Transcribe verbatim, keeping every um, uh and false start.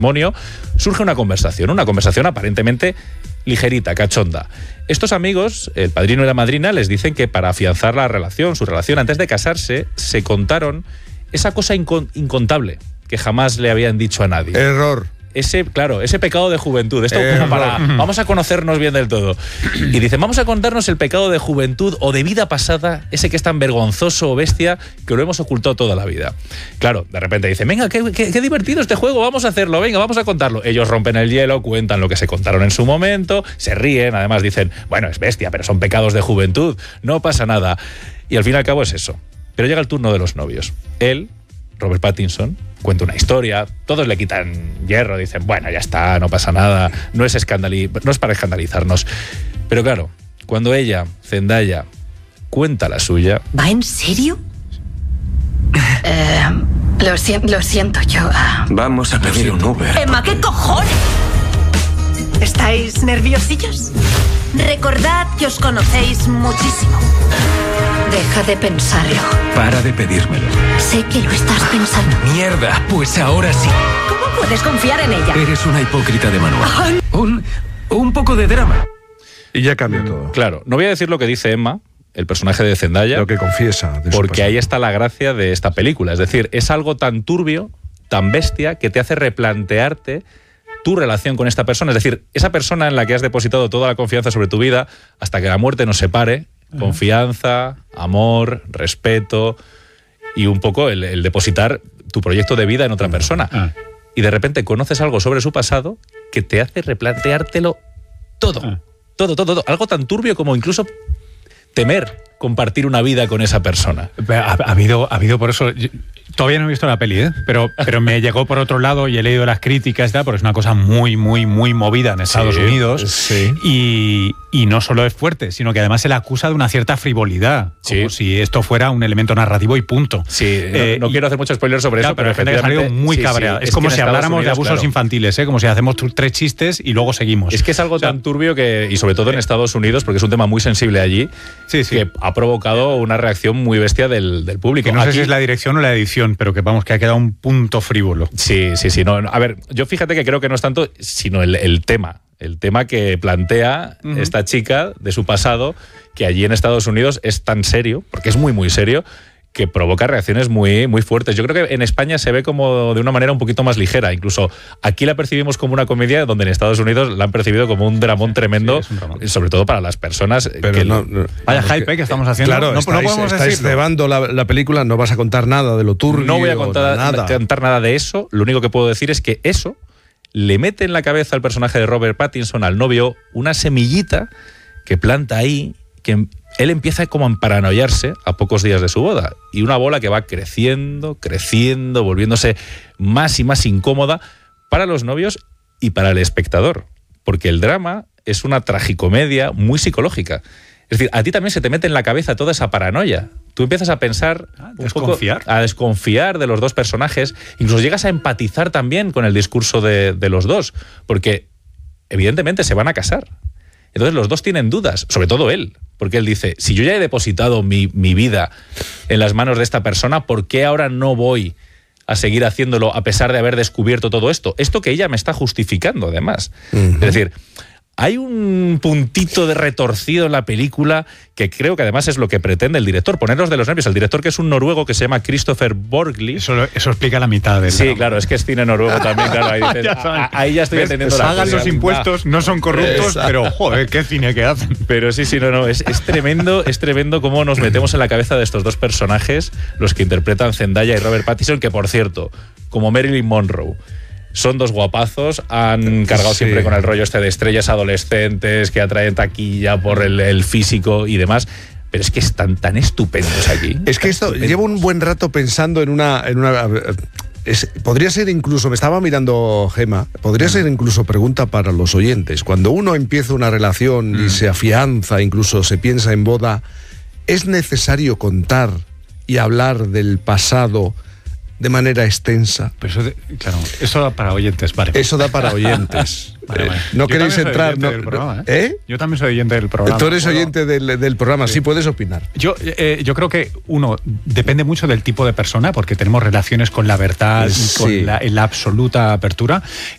matrimonio, surge una conversación, una conversación aparentemente ligerita, cachonda. Estos amigos, el padrino y la madrina, les dicen que para afianzar la relación, su relación antes de casarse, se contaron esa cosa incon- incontable que jamás le habían dicho a nadie. Error. Ese, claro, ese pecado de juventud. Esto Eh, como para, no. vamos a conocernos bien del todo. Y dicen, vamos a contarnos el pecado de juventud o de vida pasada, ese que es tan vergonzoso o bestia que lo hemos ocultado toda la vida. Claro, de repente dicen, venga, qué, qué, qué divertido este juego, vamos a hacerlo, venga, vamos a contarlo. Ellos rompen el hielo, cuentan lo que se contaron en su momento, se ríen, además dicen, bueno, es bestia, pero son pecados de juventud, no pasa nada. Y al fin y al cabo es eso. Pero llega el turno de los novios. Él, Robert Pattinson, cuenta una historia, todos le quitan hierro, dicen, bueno, ya está, no pasa nada, no es, escandali- no es para escandalizarnos. Pero claro, cuando ella, Zendaya, cuenta la suya... ¿Va en serio? Eh, lo, si- lo siento, yo... ah. Vamos a pedir un Uber. Emma, ¿qué cojones? ¿Estáis nerviosillos? Recordad que os conocéis muchísimo. Deja de pensarlo. Para de pedírmelo. Sé que lo estás pensando. Mierda, pues ahora sí. ¿Cómo puedes confiar en ella? Eres una hipócrita de manual. Un, un poco de drama. Y ya cambió todo. Claro, no voy a decir lo que dice Emma, el personaje de Zendaya, Lo que confiesa. De su porque pasado. ahí está la gracia de esta película. Es decir, es algo tan turbio, tan bestia, que te hace replantearte tu relación con esta persona. Es decir, esa persona en la que has depositado toda la confianza sobre tu vida hasta que la muerte nos separe. Confianza, amor, respeto y un poco el, el depositar tu proyecto de vida en otra persona. Ah. Y de repente conoces algo sobre su pasado que te hace replanteártelo todo. Ah. Todo, todo, todo. Algo tan turbio como incluso temer compartir una vida con esa persona. Ha, ha habido, ha habido por eso... yo- todavía no he visto la peli, ¿eh? pero, pero me llegó por otro lado y he leído las críticas y tal, porque es una cosa muy, muy, muy movida en Estados Sí, Unidos. sí. Y, y no solo es fuerte, sino que además se le acusa de una cierta frivolidad. Como Sí. si esto fuera un elemento narrativo y punto. Sí, Eh, no, no y- quiero hacer mucho spoiler sobre Claro, eso, pero pero hay gente que ha salido efectivamente- muy sí, sí, cabreada. es que como en si Estados habláramos de Unidos, abusos claro. infantiles, ¿eh? Como si hacemos tu- tres chistes y luego seguimos. Es que es algo O sea, tan turbio que, y sobre todo en Estados Unidos, porque es un tema muy sensible allí, Sí, sí. que ha provocado una reacción muy bestia del, del público. que no sé Aquí- si es la dirección o la edición, pero que vamos, que ha quedado un punto frívolo. Sí, sí, sí. No, no, a ver, yo fíjate que creo que no es tanto, sino el, el tema. El tema que plantea Ujú. esta chica de su pasado, que allí en Estados Unidos es tan serio, porque es muy, muy serio, que provoca reacciones muy, muy fuertes. Yo creo que en España se ve como de una manera un poquito más ligera. Incluso aquí la percibimos como una comedia, donde en Estados Unidos la han percibido como un dramón tremendo, sí, es un dramón. sobre todo para las personas Pero que... no, no- Vaya no, hype que- que estamos haciendo. Claro, no, no estáis, podemos estáis decirlo. cebando la, la película, no vas a contar nada de lo turbio. No voy a contar nada. contar nada de eso. Lo único que puedo decir es que eso le mete en la cabeza al personaje de Robert Pattinson, al novio, una semillita que planta ahí, que él empieza como a emparanoiarse a pocos días de su boda. Y una bola que va creciendo, creciendo, volviéndose más y más incómoda para los novios y para el espectador. Porque el drama es una tragicomedia muy psicológica. Es decir, a ti también se te mete en la cabeza toda esa paranoia. Tú empiezas a pensar, Ah, un poco, desconfiar. a desconfiar de los dos personajes, incluso llegas a empatizar también con el discurso de, de los dos, porque evidentemente se van a casar. Entonces los dos tienen dudas, sobre todo él, porque él dice, si yo ya he depositado mi, mi vida en las manos de esta persona, ¿por qué ahora no voy a seguir haciéndolo a pesar de haber descubierto todo esto? Esto que ella me está justificando, además. Ujú. Es decir, hay un puntito de retorcido en la película que creo que además es lo que pretende el director, ponerlos de los nervios. El director, que es un noruego que se llama Christopher Borgli. Eso, lo- eso explica la mitad del Sí, drama. claro, es que es cine noruego también, claro. Ahí, dices, Ya saben. "Ah, ahí ya estoy ¿Ves? entendiendo la Pagan cosa". los impuestos, no son corruptos, Exacto. pero joder, qué cine que hacen. Pero sí, sí, no, no, es, es tremendo, es tremendo cómo nos metemos en la cabeza de estos dos personajes, los que interpretan Zendaya y Robert Pattinson, que por cierto, como Marilyn Monroe, son dos guapazos, han cargado Sí. siempre con el rollo este de estrellas adolescentes que atraen taquilla por el, el físico y demás, pero es que están tan estupendos aquí. Es que esto, Estupendos. llevo un buen rato pensando en una... En una es- podría ser incluso, me estaba mirando Gema, podría ser incluso pregunta para los oyentes. Cuando uno empieza una relación y se afianza, incluso se piensa en boda, ¿es necesario contar y hablar del pasado de manera extensa? Pero eso, de- claro, eso da para oyentes, vale. Eso da para oyentes. Vale, vale. Eh, no Yo queréis también soy entrar... oyente no- del programa, ¿eh? ¿Eh? Yo también soy oyente del programa. Tú eres Puedo- oyente del, del programa, sí. puedes opinar. Yo, eh, yo creo que, uno, depende mucho del tipo de persona, porque tenemos relaciones con la verdad y Sí. con la, en la absoluta apertura.